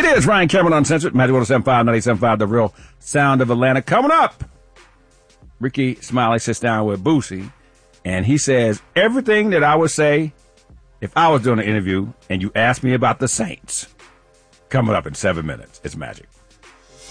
is Ryan Cameron Uncensored, Magic 107.5, 97.5, The Real Sound of Atlanta. Coming up, Ricky Smiley sits down with Boosie, and he says everything that I would say if I was doing an interview and you asked me about the Saints. Coming up in 7 minutes. It's Magic.